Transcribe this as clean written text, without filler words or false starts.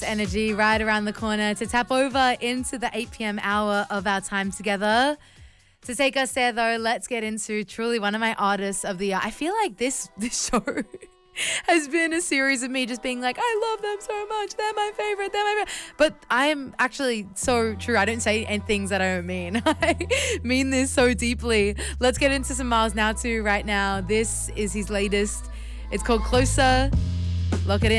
Energy right around the corner to tap over into the 8 p.m. hour of our time together. To take us there, though, let's get into truly one of my artists of the year. I feel like this show has been a series of me just being like, I love them so much. They're my favorite. But I'm actually so true. I don't say things that I don't mean. I mean this so deeply. Let's get into some Miles Now too right now. This is his latest. It's called Closer. Lock it in.